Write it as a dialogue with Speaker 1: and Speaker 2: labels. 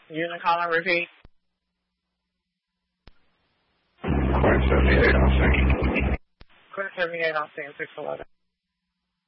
Speaker 1: You gonna call and repeat?
Speaker 2: 78 on scene.
Speaker 1: Quit 78 on scene, 611.